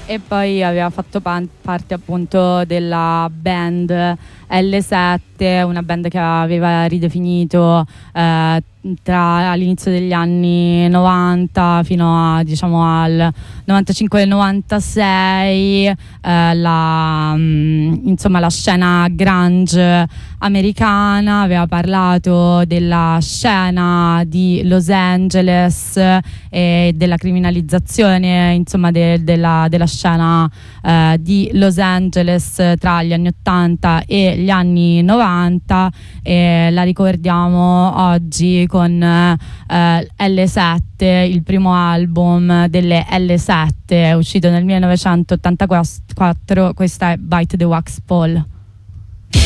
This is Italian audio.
e poi aveva fatto parte appunto della band L7, una band che aveva ridefinito all'inizio degli anni 90 fino a diciamo al 95-96 insomma la scena grunge americana. Aveva parlato della scena di Los Angeles e della criminalizzazione insomma della scena di Los Angeles tra gli anni 80 e gli anni 90, e la ricordiamo oggi con L7, il primo album delle L7 uscito nel 1984. Questa è Bite the Wax Pole.